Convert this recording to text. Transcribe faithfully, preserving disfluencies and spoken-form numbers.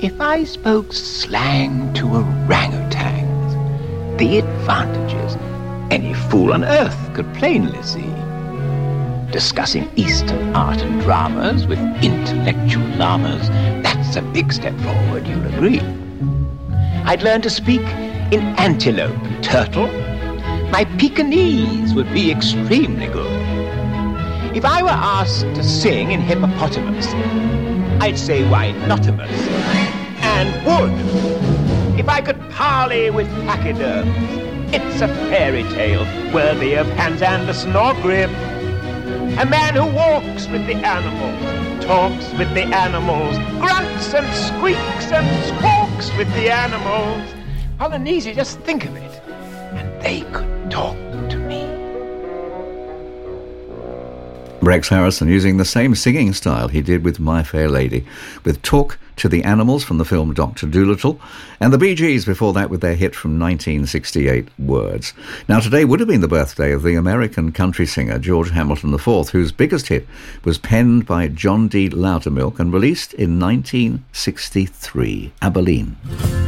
If I spoke slang to orangutans, the advantages any fool on earth could plainly see. Discussing Eastern art and dramas with intellectual llamas, that's a big step forward, you'll agree. I'd learn to speak in antelope and turtle. My Pekingese would be extremely good. If I were asked to sing in hippopotamus, I'd say why notamus, and would. If I could parley with pachyderms, it's a fairy tale worthy of Hans Andersen or Grimm. A man who walks with the animals, talks with the animals, grunts and squeaks and squawks with the animals. Polynesia, just think of it. And they could talk to me. Rex Harrison using the same singing style he did with My Fair Lady, with Talk to the Animals from the film Doctor Dolittle, and the Bee Gees before that with their hit from nineteen sixty-eight, Words. Now today would have been the birthday of the American country singer George Hamilton the fourth, whose biggest hit was penned by John D. Loudermilk and released in nineteen sixty-three, Abilene.